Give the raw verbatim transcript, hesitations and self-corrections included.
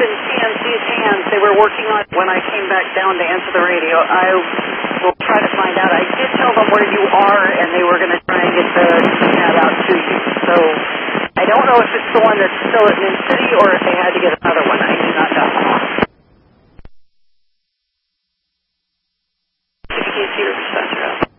in T M C's hands. They were working on it when I came back down to answer the radio. I will try to find out. I did tell them where you are, and they were going to try and get the cat out to you. So I don't know if it's the one that's still at Min City or if they had to get another one. I do not know.